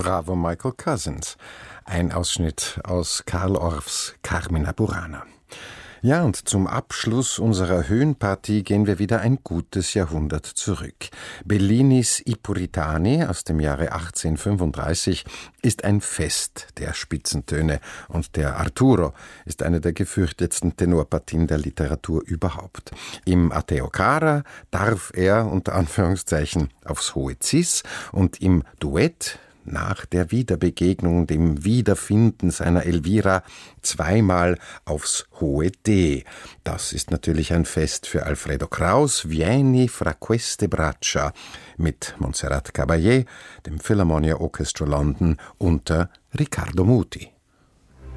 Bravo, Michael Cousins. Ein Ausschnitt aus Carl Orffs Carmina Burana. Ja, und zum Abschluss unserer Höhenpartie gehen wir wieder ein gutes Jahrhundert zurück. Bellinis I Puritani aus dem Jahre 1835 ist ein Fest der Spitzentöne und der Arturo ist eine der gefürchtetsten Tenorpartien der Literatur überhaupt. Im Atteo Cara darf er unter Anführungszeichen aufs hohe Cis und im Duett nach der Wiederbegegnung, dem Wiederfinden seiner Elvira, zweimal aufs hohe D. Das ist natürlich ein Fest für Alfredo Kraus, Vieni fra queste braccia, mit Montserrat Caballé, dem Philharmonia Orchestra London unter Riccardo Muti.